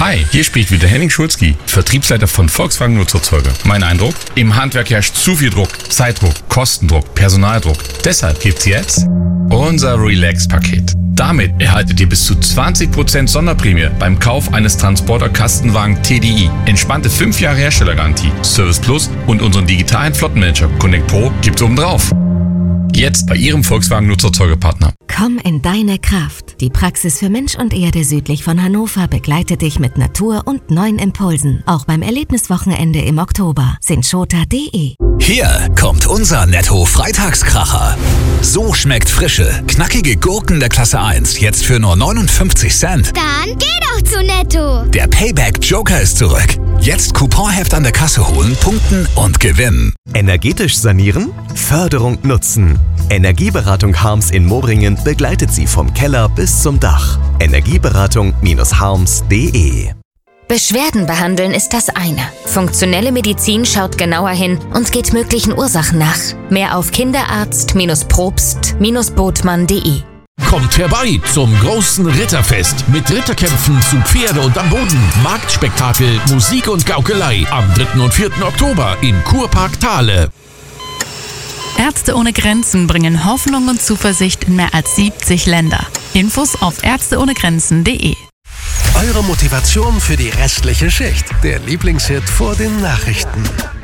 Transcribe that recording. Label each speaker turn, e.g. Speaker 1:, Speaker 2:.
Speaker 1: Hi, hier spricht wieder Henning Schulzki, Vertriebsleiter von Volkswagen Nutzfahrzeuge. Mein Eindruck? Im Handwerk herrscht zu viel Druck, Zeitdruck, Kostendruck, Personaldruck. Deshalb gibt's jetzt unser Relax-Paket. Damit erhaltet ihr bis zu 20% Sonderprämie beim Kauf eines Transporter-Kastenwagen TDI. Entspannte 5 Jahre Herstellergarantie, Service Plus und unseren digitalen Flottenmanager Connect Pro gibt's obendrauf. Jetzt bei Ihrem Volkswagen Nutzfahrzeugepartner.
Speaker 2: Komm in deine Kraft. Die Praxis für Mensch und Erde südlich von Hannover begleitet dich mit Natur und neuen Impulsen. Auch beim Erlebniswochenende im Oktober. Sinchota.de.
Speaker 3: Hier kommt unser Netto-Freitagskracher. So schmeckt frische, knackige Gurken der Klasse 1 jetzt für nur 59 Cent.
Speaker 4: Dann geh doch zu Netto.
Speaker 3: Der Payback-Joker ist zurück. Jetzt Couponheft an der Kasse holen, punkten und gewinnen.
Speaker 5: Energetisch sanieren? Förderung nutzen. Energieberatung Harms in Mobringen begleitet Sie vom Keller bis zum Dach. Energieberatung-harms.de.
Speaker 6: Beschwerden behandeln ist das eine. Funktionelle Medizin schaut genauer hin und geht möglichen Ursachen nach. Mehr auf Kinderarzt-Probst-Botmann.de.
Speaker 7: Kommt herbei zum großen Ritterfest mit Ritterkämpfen zu Pferde und am Boden, Marktspektakel, Musik und Gaukelei am 3. und 4. Oktober im Kurpark Thale.
Speaker 8: Ärzte ohne Grenzen bringen Hoffnung und Zuversicht in mehr als 70 Länder. Infos auf ärzteohnegrenzen.de.
Speaker 9: Eure Motivation für die restliche Schicht. Der Lieblingshit vor den Nachrichten.